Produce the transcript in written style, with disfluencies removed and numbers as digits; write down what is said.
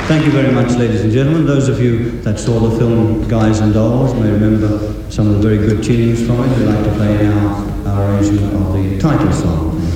Thank you very much, ladies and gentlemen. Those of you that saw the film Guys and Dolls may remember some of the very good tunings from it. We'd like to play now our arrangement of the title song.